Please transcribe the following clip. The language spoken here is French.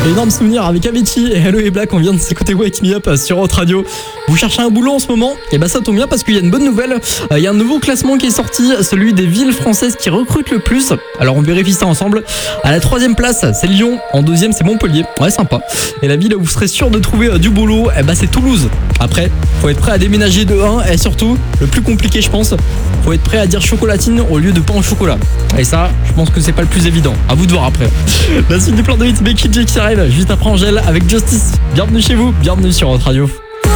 Énorme souvenir avec Avicii et Hello et Black. On vient de s'écouter Wake Me Up sur Hot Radio. Vous cherchez un boulot en ce moment? Et bah ça tombe bien parce qu'il y a une bonne nouvelle. Il y a un nouveau classement qui est sorti, celui des villes françaises qui recrutent le plus. Alors on vérifie ça ensemble. À la 3e place, c'est Lyon. En 2e, c'est Montpellier. Ouais, sympa. Et la ville où vous serez sûr de trouver du boulot, et bah c'est Toulouse. Après, faut être prêt à déménager de 1 et surtout, le plus compliqué je pense, faut être prêt à dire chocolatine au lieu de pain au chocolat. Et ça, je pense que c'est pas le plus évident. À vous de voir après. La suite du plan de hits, Becky J qui arrive juste après Angèle avec Justice. Bienvenue chez vous, bienvenue sur Hot Radio.